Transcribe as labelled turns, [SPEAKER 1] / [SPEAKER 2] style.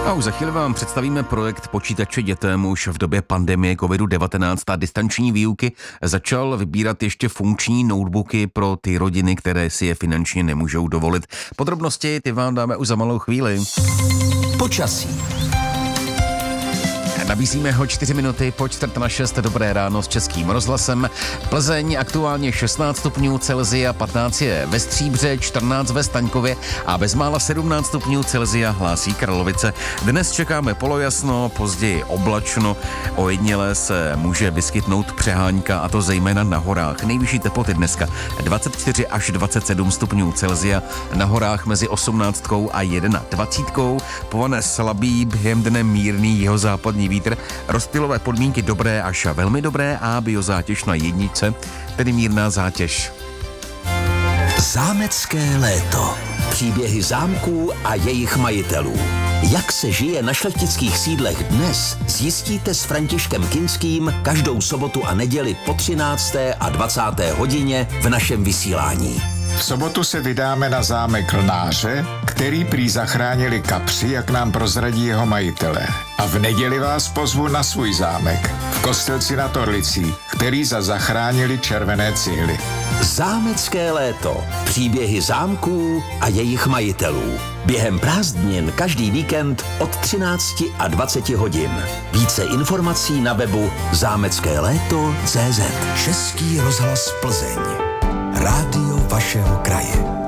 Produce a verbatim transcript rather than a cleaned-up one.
[SPEAKER 1] A už za chvíli vám představíme projekt Počítače dětem. Už v době pandemie kovid devatenáct a distanční výuky začal vybírat ještě funkční notebooky pro ty rodiny, které si je finančně nemůžou dovolit. Podrobnosti ty vám dáme už za malou chvíli.
[SPEAKER 2] Počasí.
[SPEAKER 1] Nabízíme ho čtyři minuty po čtvrt na šest. Dobré ráno s Českým rozhlasem. Plzeň aktuálně šestnáct stupňů Celsia, patnáct je ve Stříbře, čtrnáct ve Staňkově a bezmála sedmnáct stupňů Celsia hlásí Kralovice. Dnes čekáme polojasno, později oblačno, ojediněle se může vyskytnout přehánka, a to zejména na horách. Nejvyšší teploty dneska dvacet čtyři až dvacet sedm stupňů Celsia, na horách mezi osmnáctkou a dvacítkou. Pované slabý, během dne mírný jihozápadní vítr, rozptylové podmínky dobré až velmi dobré a biozátěž na jedničce, tedy mírná zátěž.
[SPEAKER 2] Zámecké léto. Příběhy zámků a jejich majitelů. Jak se žije na šlechtických sídlech dnes, zjistíte s Františkem Kinským každou sobotu a neděli po třinácté a dvacáté hodině v našem vysílání.
[SPEAKER 3] V sobotu se vydáme na zámek Lnáře, který prý zachránili kapři, jak nám prozradí jeho majitelé. A v neděli vás pozvu na svůj zámek v Kostelci nad Orlicí, který za zachránili červené cihly.
[SPEAKER 2] Zámecké léto. Příběhy zámků a jejich majitelů. Během prázdnin každý víkend od třinácti a dvaceti hodin. Více informací na webu zámecké léto tečka cé zet. Český rozhlas Plzeň. Rádio vašeho kraje.